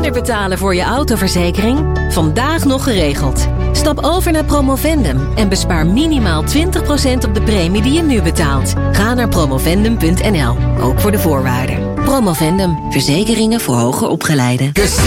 minder betalen voor je autoverzekering? Vandaag nog geregeld. Stap over naar Promovendum en bespaar minimaal 20% op de premie die je nu betaalt. Ga naar promovendum.nl, ook voor de voorwaarden. Promovendum, verzekeringen voor hoger opgeleiden.